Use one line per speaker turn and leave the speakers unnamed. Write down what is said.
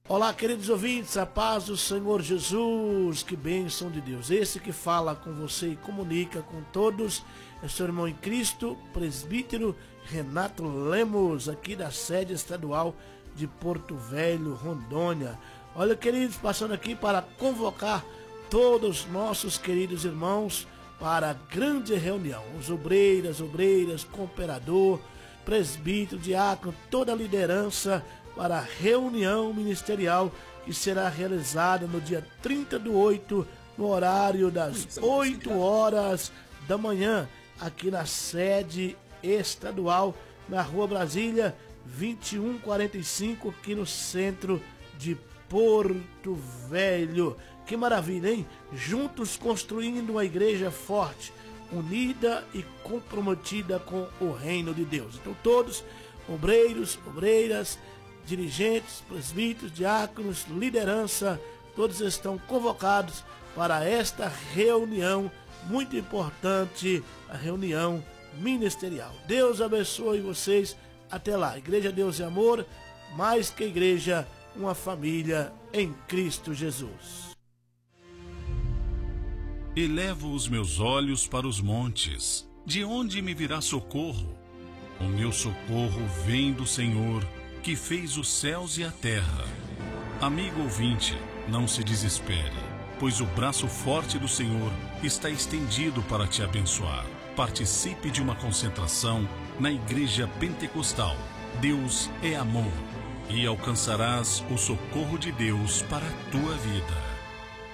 Olá, queridos ouvintes, a paz do Senhor Jesus, que bênção de Deus. Esse que fala com você e comunica com todos é seu irmão em Cristo, presbítero Renato Lemos, aqui da sede estadual de Porto Velho, Rondônia. Olha, queridos, passando aqui para convocar todos os nossos queridos irmãos para a grande reunião, os obreiras, cooperador, presbítero, diácono, toda a liderança para a reunião ministerial que será realizada no dia 30/8, no horário das 8 horas da manhã, aqui na sede estadual, na Rua Brasília, 2145, aqui no centro de Porto Velho. Que maravilha, hein? Juntos construindo uma igreja forte, unida e comprometida com o reino de Deus. Então todos, obreiros, obreiras, dirigentes, presbíteros, diáconos, liderança, todos estão convocados para esta reunião muito importante, a reunião ministerial. Deus abençoe vocês. Até lá. Igreja Deus e Amor, mais que igreja, uma família em Cristo Jesus.
Elevo os meus olhos para os montes. De onde me virá socorro? O meu socorro vem do Senhor, que fez os céus e a terra. Amigo ouvinte, não se desespere, pois o braço forte do Senhor está estendido para te abençoar. Participe de uma concentração na Igreja Pentecostal. Deus é amor, e alcançarás o socorro de Deus para a tua vida.